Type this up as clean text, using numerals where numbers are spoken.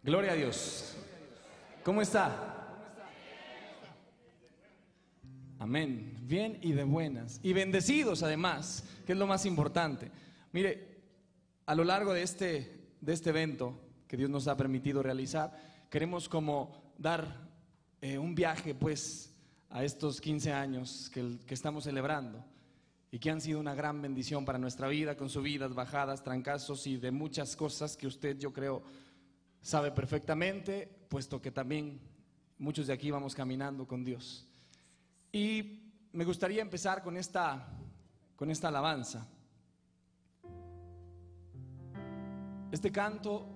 Gloria a Dios. ¿Cómo está? Amén. Bien y de buenas. Y bendecidos además, que es lo más importante. Mire, a lo largo de este evento que Dios nos ha permitido realizar, queremos como dar un viaje pues a estos 15 años que estamos celebrando y que han sido una gran bendición para nuestra vida, con subidas, bajadas, trancazos y de muchas cosas que usted, yo creo, sabe perfectamente, puesto que también muchos de aquí vamos caminando con Dios. Y me gustaría empezar con esta alabanza. Este canto